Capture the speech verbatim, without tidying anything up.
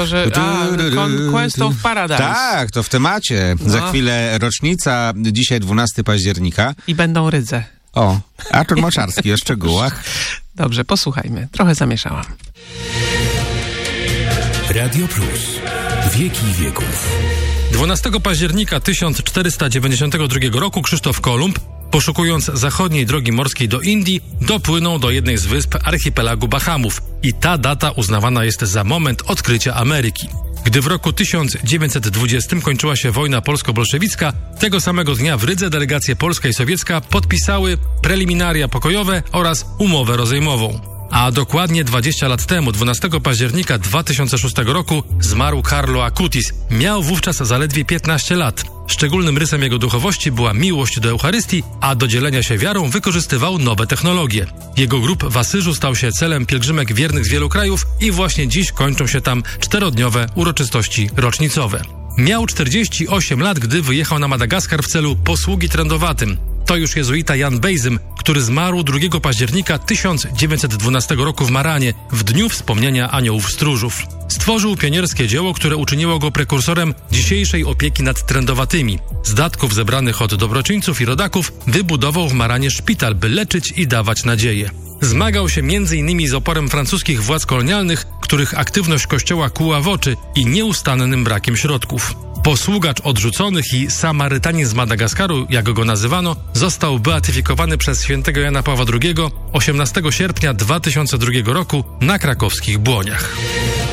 Że, a, Conquest of Paradise. Tak, to w temacie. No. Za chwilę rocznica, dzisiaj dwunastego października. I będą rydze. O, Artur Moczarski o szczegółach. Dobrze, posłuchajmy. Trochę zamieszałam. Radio Plus. Wieki wieków. dwunastego października tysiąc czterysta dziewięćdziesiątego drugiego roku Krzysztof Kolumb, poszukując zachodniej drogi morskiej do Indii, dopłynął do jednej z wysp archipelagu Bahamów i ta data uznawana jest za moment odkrycia Ameryki. Gdy w roku tysiąc dziewięćset dwudziestym kończyła się wojna polsko-bolszewicka, tego samego dnia w Rydze delegacje polska i sowiecka podpisały preliminaria pokojowe oraz umowę rozejmową. A dokładnie dwadzieścia lat temu, dwunastego października dwa tysiące szóstego roku, zmarł Carlo Acutis. Miał wówczas zaledwie piętnaście lat. Szczególnym rysem jego duchowości była miłość do Eucharystii, a do dzielenia się wiarą wykorzystywał nowe technologie. Jego grób w Asyżu stał się celem pielgrzymek wiernych z wielu krajów i właśnie dziś kończą się tam czterodniowe uroczystości rocznicowe. Miał czterdzieści osiem lat, gdy wyjechał na Madagaskar w celu posługi trędowatym. To już jezuita Jan Bejzym, który zmarł drugiego października tysiąc dziewięćset dwunastego roku w Maranie, w dniu wspomnienia aniołów stróżów. Stworzył pionierskie dzieło, które uczyniło go prekursorem dzisiejszej opieki nad trędowatymi. Z datków zebranych od dobroczyńców i rodaków wybudował w Maranie szpital, by leczyć i dawać nadzieję. Zmagał się między innymi z oporem francuskich władz kolonialnych, których aktywność kościoła kuła w oczy i nieustannym brakiem środków. Posługacz odrzuconych i Samarytanin z Madagaskaru, jak go nazywano, został beatyfikowany przez świętego Jana Pawła drugiego osiemnastego sierpnia dwa tysiące drugiego roku na krakowskich Błoniach.